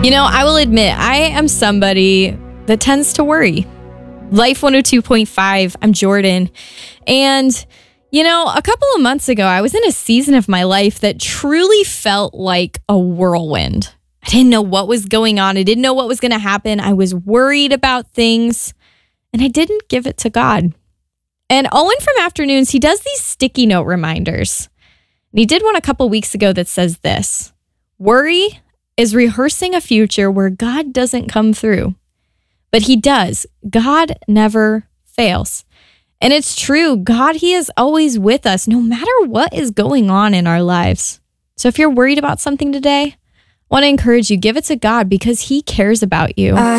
I will admit, I am somebody that tends to worry. Life 102.5, I'm Jordan. And, a couple of months ago, I was in a season of my life that truly felt like a whirlwind. I didn't know what was going on. I didn't know what was going to happen. I was worried about things, and I didn't give it to God. And Owen from Afternoons, he does these sticky note reminders. And he did one a couple weeks ago that says this: worry is rehearsing a future where God doesn't come through. But he does. God never fails. And it's true. God, he is always with us, no matter what is going on in our lives. So if you're worried about something today, I want to encourage you, give it to God because he cares about you.